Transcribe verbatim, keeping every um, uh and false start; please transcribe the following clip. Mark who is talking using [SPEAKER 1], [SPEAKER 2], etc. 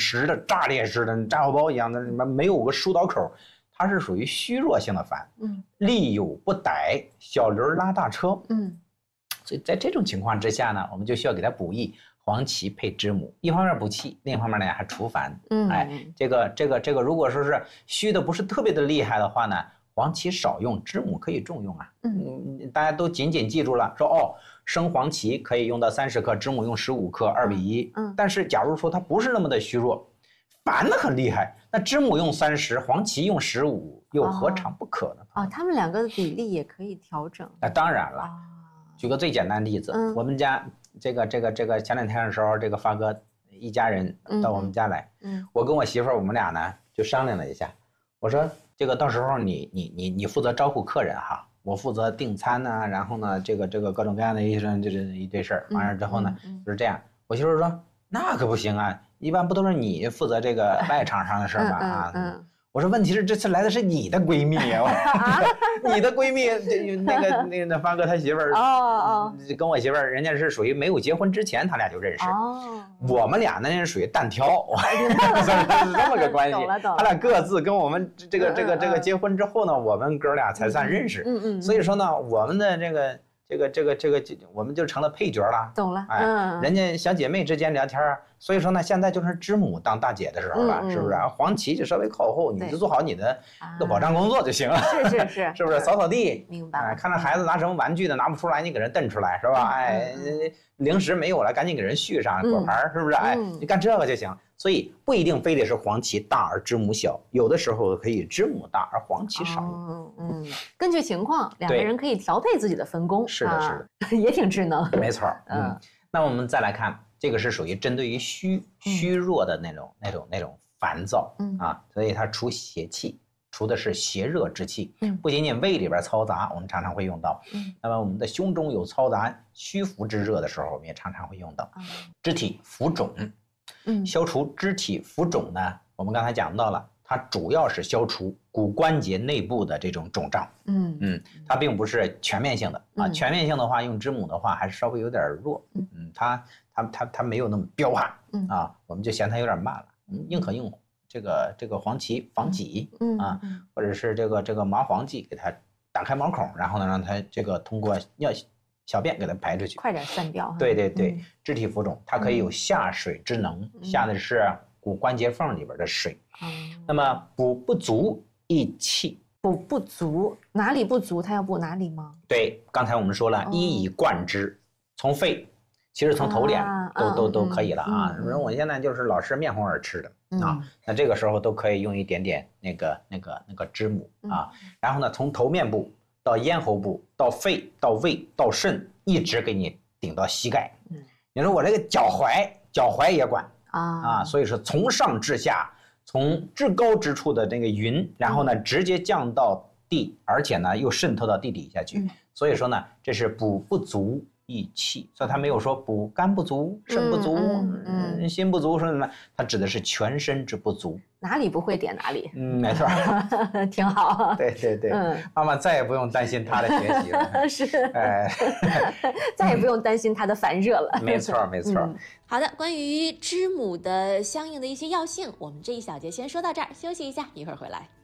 [SPEAKER 1] 实的炸裂式的炸药包一样的，没有个疏导口，它是属于虚弱性的烦。嗯，力有不逮，小驴拉大车。嗯，所以在这种情况之下呢，我们就需要给它补益黄芪配知母，一方面补气，另一方面呢还除烦。嗯，哎，这个这个这个，如果说是虚的不是特别的厉害的话呢，黄芪少用，知母可以重用啊。嗯，大家都紧紧记住了，说哦，生黄芪可以用到三十克，知母用十五克，二比一。嗯，但是假如说它不是那么的虚弱，烦的很厉害，那知母用三十，黄芪用十五，又何尝不可呢？
[SPEAKER 2] 哦，他们两个的比例也可以调整。
[SPEAKER 1] 那当然了。举个最简单的例子，嗯、我们家这个这个这个前两天的时候，这个发哥一家人到我们家来，嗯嗯、我跟我媳妇儿我们俩呢就商量了一下，我说这个到时候你你你你负责招呼客人哈，我负责订餐呢、啊，然后呢这个这个各种各样的一些这这一堆事儿，完了之后呢、嗯嗯、就是这样。我媳妇儿说那可不行啊，一般不都是你负责这个外场上的事儿吗？啊。嗯嗯嗯我说问题是这次来的是你的闺蜜啊，你的闺蜜那个那个那发哥他媳妇儿哦哦，跟我媳妇儿人家是属于没有结婚之前他俩就认识哦，我们俩呢是属于单挑，是这么个关系。他俩各自跟我们这个这个这个结婚之后呢，我们哥俩才算认识。嗯嗯，所以说呢，我们的这个这个这个这个我们就成了配角了。
[SPEAKER 2] 懂了，
[SPEAKER 1] 哎，人家小姐妹之间聊天。所以说呢，现在就是知母当大姐的时候了，嗯、是不是？黄芪就稍微靠后，你就做好你的个保障工作就行了。
[SPEAKER 2] 是是是，
[SPEAKER 1] 是不是？扫扫地，
[SPEAKER 2] 明白。
[SPEAKER 1] 哎，看到孩子拿什么玩具的拿不出来，你给人蹬出来，是吧？哎，零食没有了，赶紧给人续上果盘，是不是？哎，你干这个就行。所以不一定非得是黄芪大而知母小，有的时候可以知母大而黄芪少。
[SPEAKER 2] 嗯嗯，根据情况，两个人可以调配自己的分工。
[SPEAKER 1] 是的，是
[SPEAKER 2] 的，也挺智能。
[SPEAKER 1] 没错。嗯，那我们再来看。这个是属于针对于虚虚弱的那种、嗯、那种那种烦躁、嗯、啊，所以它除邪气，除的是邪热之气，嗯、不仅仅胃里边嘈杂，我们常常会用到，嗯、那么我们的胸中有嘈杂虚浮之热的时候，我们也常常会用到。嗯、肢体浮肿，嗯，消除肢体浮肿呢，我们刚才讲到了，它主要是消除骨关节内部的这种肿胀，嗯嗯，它并不是全面性的啊，嗯、全面性的话用知母的话还是稍微有点弱，嗯嗯，它。它它它没有那么彪悍，嗯啊，我们就嫌它有点慢了。嗯，宁可用这个这个黄芪防己，嗯啊，或者是这个这个麻黄剂给它打开毛孔，然后呢让它这个通过尿小便给它排出去，
[SPEAKER 2] 快点散掉。
[SPEAKER 1] 对对对，嗯、肢体浮肿它可以有下水之能，嗯、下的是骨关节缝里边的水。嗯，那么补不足益气，
[SPEAKER 2] 补不足哪里不足，它要补哪里吗？
[SPEAKER 1] 对，刚才我们说了，哦、一以贯之，从肺。其实从头脸都、啊、都都可以了啊！比如、嗯、我现在就是老是面红耳赤的、嗯、啊，那这个时候都可以用一点点那个那个那个知母啊，嗯、然后呢，从头面部到咽喉部到肺到胃到肾，一直给你顶到膝盖。嗯，你说我这个脚踝脚踝也管啊啊，所以说从上至下，从至高之处的那个云，然后呢、嗯、直接降到地，而且呢又渗透到地底下去。嗯、所以说呢，这是补不足。益气，所以他没有说补肝不足、肾不足、嗯嗯嗯、心不足说什么，他指的是全身之不足，
[SPEAKER 2] 哪里不会点哪里。
[SPEAKER 1] 嗯，没错，
[SPEAKER 2] 挺好。
[SPEAKER 1] 对对对，嗯、妈妈再也不用担心他的学习了，
[SPEAKER 2] 是，哎，再也不用担心他的烦热了。
[SPEAKER 1] 没错没错、嗯。
[SPEAKER 3] 好的，关于知母的相应的一些药性，我们这一小节先说到这儿，休息一下，一会儿回来。